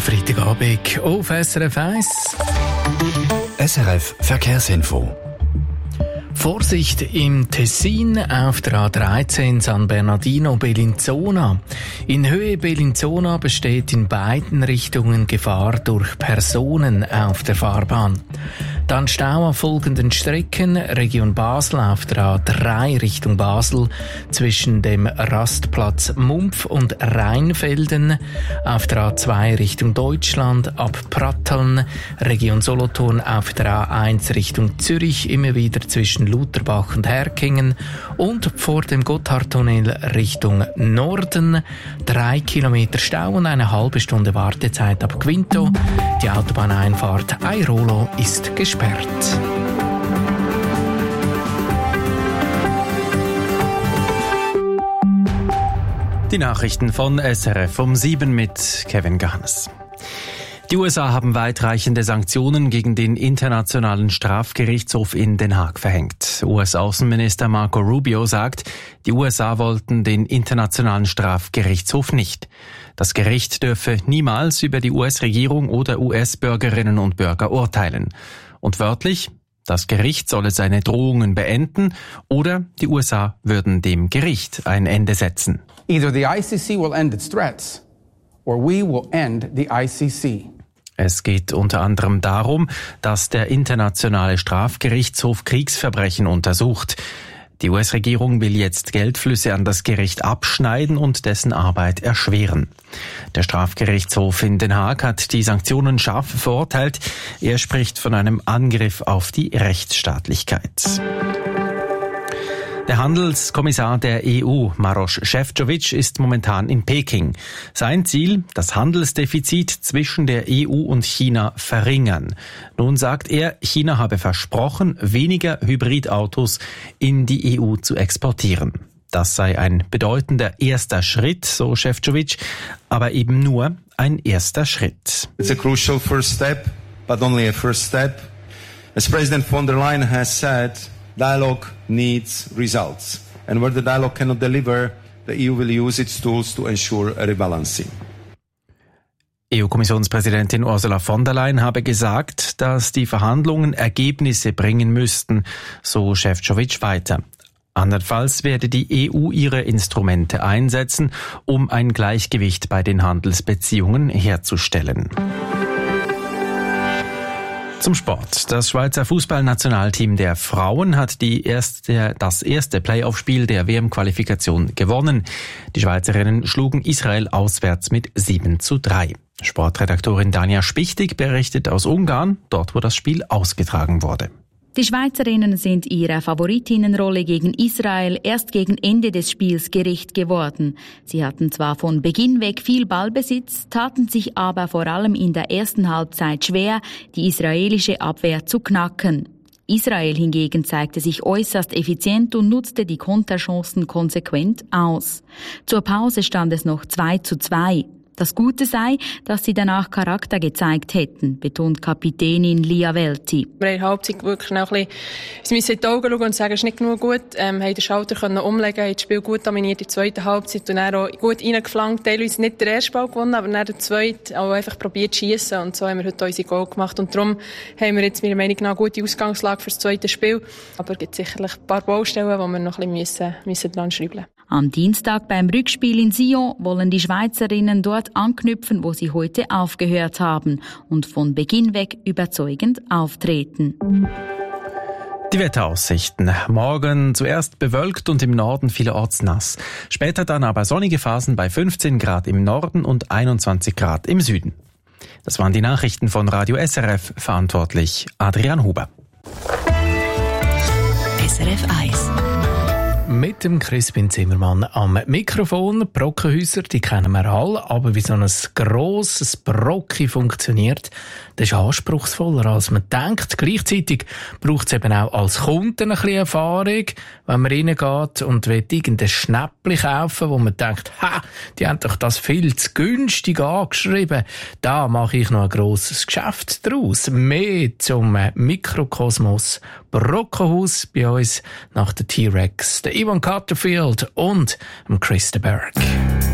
Freitagabend auf SRF 1. SRF Verkehrsinfo. Vorsicht im Tessin auf der A13 San Bernardino Bellinzona. In Höhe Bellinzona besteht in beiden Richtungen Gefahr durch Personen auf der Fahrbahn. Dann Stau auf folgenden Strecken: Region Basel auf der A3 Richtung Basel zwischen dem Rastplatz Mumpf und Rheinfelden, auf der A2 Richtung Deutschland ab Pratteln, Region Solothurn auf der A1 Richtung Zürich immer wieder zwischen Lutherbach und Herkingen und vor dem Gotthardtunnel Richtung Norden 3 Kilometer Stau und eine halbe Stunde Wartezeit ab Quinto. Die Autobahneinfahrt Airolo ist gesperrt. Die Nachrichten von SRF um 7 mit Kevin Gahanes. Die USA haben weitreichende Sanktionen gegen den Internationalen Strafgerichtshof in Den Haag verhängt. US-Außenminister Marco Rubio sagt, die USA wollten den Internationalen Strafgerichtshof nicht. Das Gericht dürfe niemals über die US-Regierung oder US-Bürgerinnen und Bürger urteilen. Und wörtlich, das Gericht solle seine Drohungen beenden oder die USA würden dem Gericht ein Ende setzen. Either the ICC will end its threats or we will end the ICC. Es geht unter anderem darum, dass der Internationale Strafgerichtshof Kriegsverbrechen untersucht. Die US-Regierung will jetzt Geldflüsse an das Gericht abschneiden und dessen Arbeit erschweren. Der Strafgerichtshof in Den Haag hat die Sanktionen scharf verurteilt. Er spricht von einem Angriff auf die Rechtsstaatlichkeit. Der Handelskommissar der EU, Maroš Šefčovič, ist momentan in Peking. Sein Ziel, das Handelsdefizit zwischen der EU und China verringern. Nun sagt er, China habe versprochen, weniger Hybridautos in die EU zu exportieren. Das sei ein bedeutender erster Schritt, so Šefčovič, aber eben nur ein erster Schritt. It's a crucial first step, but only a first step. As President von der Leyen has said, dialogue needs results. And where the dialogue cannot deliver, the EU will use its tools to ensure a rebalancing. EU-Kommissionspräsidentin Ursula von der Leyen habe gesagt, dass die Verhandlungen Ergebnisse bringen müssten, so Šefčovič weiter. Andernfalls werde die EU ihre Instrumente einsetzen, um ein Gleichgewicht bei den Handelsbeziehungen herzustellen. Zum Sport. Das Schweizer Fußballnationalteam der Frauen hat das erste Playoff-Spiel der WM-Qualifikation gewonnen. Die Schweizerinnen schlugen Israel auswärts mit 7:3. Sportredaktorin Dania Spichtig berichtet aus Ungarn, dort wo das Spiel ausgetragen wurde. Die Schweizerinnen sind ihrer Favoritinnenrolle gegen Israel erst gegen Ende des Spiels gerecht geworden. Sie hatten zwar von Beginn weg viel Ballbesitz, taten sich aber vor allem in der ersten Halbzeit schwer, die israelische Abwehr zu knacken. Israel hingegen zeigte sich äußerst effizient und nutzte die Konterchancen konsequent aus. Zur Pause stand es noch 2:2. Das Gute sei, dass sie danach Charakter gezeigt hätten, betont Kapitänin Lia Welti. Wir haben in der Halbzeit wirklich noch ein bisschen in die Augen schauen und sagen, es ist nicht genug gut. Haben den Schalter umlegen, haben das Spiel gut dominiert in der zweiten Halbzeit und dann auch gut reingeflankt. Teilweise nicht den ersten Ball gewonnen, aber dann den zweiten auch einfach probiert zu schiessen. Und so haben wir heute unsere Goal gemacht. Und darum haben wir jetzt meiner Meinung nach eine gute Ausgangslage für das zweite Spiel. Aber es gibt sicherlich ein paar Baustellen, wo wir noch ein bisschen dran schrauben müssen. Am Dienstag beim Rückspiel in Sion wollen die Schweizerinnen dort anknüpfen, wo sie heute aufgehört haben und von Beginn weg überzeugend auftreten. Die Wetteraussichten. Morgen zuerst bewölkt und im Norden vielerorts nass. Später dann aber sonnige Phasen bei 15 Grad im Norden und 21 Grad im Süden. Das waren die Nachrichten von Radio SRF, verantwortlich Adrian Huber. SRF 1. Mit dem Crispin Zimmermann am Mikrofon. Brockenhäuser, die kennen wir alle, aber wie so ein grosses Brocki funktioniert, das ist anspruchsvoller, als man denkt. Gleichzeitig braucht es eben auch als Kunden ein bisschen Erfahrung, wenn man reingeht und will irgendein Schnäppchen kaufen, wo man denkt, die haben doch das viel zu günstig angeschrieben. Da mache ich noch ein grosses Geschäft draus. Mehr zum Mikrokosmos Brockenhaus bei uns nach der T-Rex, der Ivan Cutterfield und dem Chris de Berg.